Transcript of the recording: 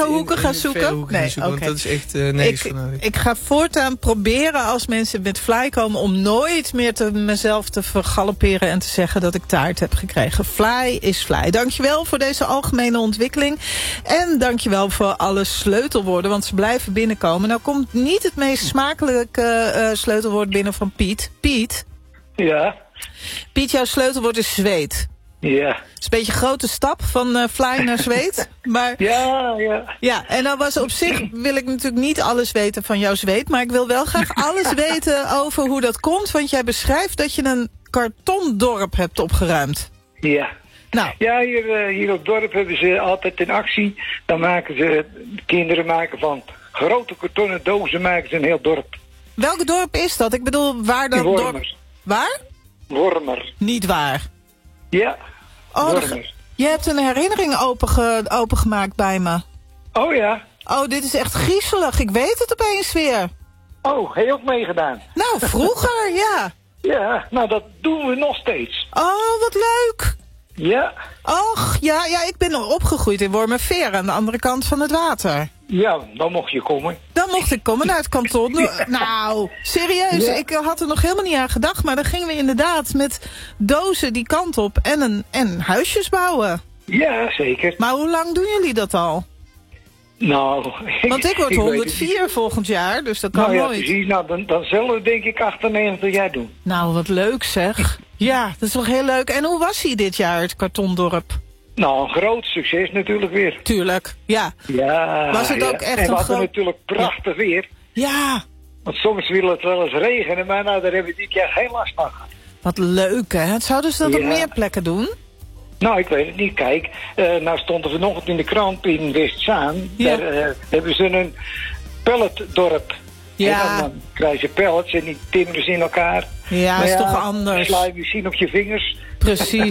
verre hoeken gaan zoeken? Want dat is echt nergens van nodig. Ik ga voortaan proberen als mensen met Fly komen om nooit meer mezelf te vergalopperen en te zeggen dat ik taart heb gekregen. Fly is Fly. Dankjewel voor deze algemene ontwikkeling. En dankjewel voor alle sleutelwoorden, want ze blijven binnenkomen. Nou komt niet het meest smakelijke sleutelwoord binnen van Piet. Piet? Ja? Piet, jouw sleutelwoord is zweet. Ja. Het is een beetje een grote stap van Fly naar zweet. Maar, ja. Ja, en dan was op zich wil ik natuurlijk niet alles weten van jouw zweet. Maar ik wil wel graag alles weten over hoe dat komt. Want jij beschrijft dat je een kartondorp hebt opgeruimd. Ja. Nou. Ja, hier op het dorp hebben ze altijd in actie. Dan maken ze, kinderen maken van grote kartonnen dozen maken ze een heel dorp. Welk dorp is dat? Ik bedoel, waar dat dorp... Waar? Wormer. Niet waar. Ja. Je hebt een herinnering opengemaakt bij me. Oh ja. Oh, dit is echt griezelig. Ik weet het opeens weer. Oh, heb je ook meegedaan? Nou, vroeger, ja. Ja, nou dat doen we nog steeds. Oh, wat leuk. Ja. Och, ja, ik ben opgegroeid in Wormerveer aan de andere kant van het water. Ja, dan mocht je komen. Dan mocht ik komen naar het kanton. Nou, serieus, ik had er nog helemaal niet aan gedacht. Maar dan gingen we inderdaad met dozen die kant op en huisjes bouwen. Ja, zeker. Maar hoe lang doen jullie dat al? Nou... Want ik word 104 volgend jaar, dus dat kan nooit. Ja, precies. Nou, dan zullen we denk ik 98 jaar doen. Nou, wat leuk zeg. Ja, dat is toch heel leuk. En hoe was hij dit jaar, het kartondorp? Nou, een groot succes natuurlijk weer. Tuurlijk, ja. Ja. Was het ook echt en we hadden natuurlijk prachtig weer. Ja. Want soms wil het wel eens regenen, maar nou, daar hebben we dit jaar geen last van gehad. Wat leuk, hè? Zouden ze dat op meer plekken doen? Nou, ik weet het niet. Kijk, nou stond er vanochtend in de krant in Westzaan. Ja. Daar hebben ze een pelletdorp. Ja. En dan krijg je pellets en die timmeren ze in elkaar. Ja, is toch anders. Sla je misschien op je vingers. Precies.